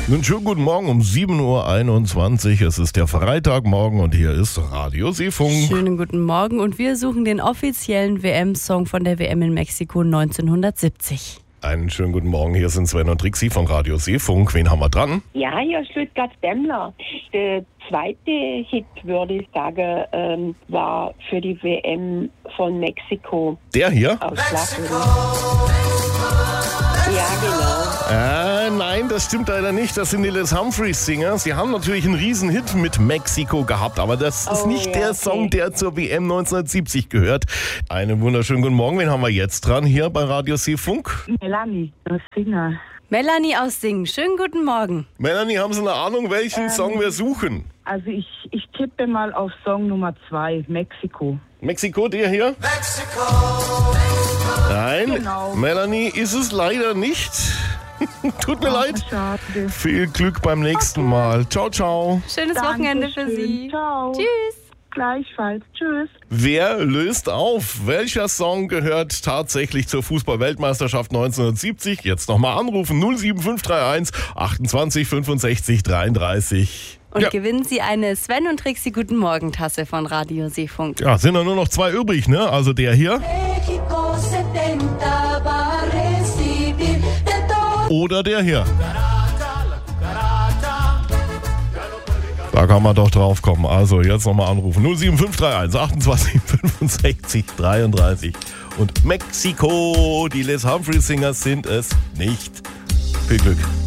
Nun schönen guten Morgen um 7.21 Uhr. Es ist der Freitagmorgen und hier ist Radio Seefunk. Schönen guten Morgen und wir suchen den offiziellen WM-Song von der WM in Mexiko 1970. Einen schönen guten Morgen, hier sind Sven und Trixi von Radio Seefunk. Wen haben wir dran? Ja, hier Stuttgart-Dammler. Der zweite Hit, würde ich sagen, war für die WM von Mexiko. Der hier? Aus Mexiko. Ja, genau. Nein, das stimmt leider nicht. Das sind die Les Humphreys Singer. Sie haben natürlich einen Riesenhit mit Mexiko gehabt, aber das ist nicht der Song, der zur WM 1970 gehört. Einen wunderschönen guten Morgen. Wen haben wir jetzt dran hier bei Radio Seefunk? Melanie aus Singen. Melanie aus Singen, schönen guten Morgen. Melanie, haben Sie eine Ahnung, welchen Song wir suchen? Also ich tippe mal auf Song Nummer 2, Mexiko. Mexiko, der hier? Mexiko. Nein, Genau. Melanie ist es leider nicht. Tut mir leid. Schade. Viel Glück beim nächsten Mal. Ciao, ciao. Schönes Wochenende für Dankeschön. Sie. Ciao. Tschüss. Gleichfalls. Tschüss. Wer löst auf? Welcher Song gehört tatsächlich zur Fußball-Weltmeisterschaft 1970? Jetzt nochmal anrufen. 07531 28 65 33. Und gewinnen Sie eine Sven und Trixi Guten Morgen Tasse von Radio Seefunk. Ja, sind da nur noch 2 übrig, ne? Also der hier México 70 va a recibir de todo. oder der hier. Da kann man doch drauf kommen. Also jetzt nochmal anrufen. 07531 28 65 33. Und Mexiko, die Les Humphreys Singers sind es nicht. Viel Glück.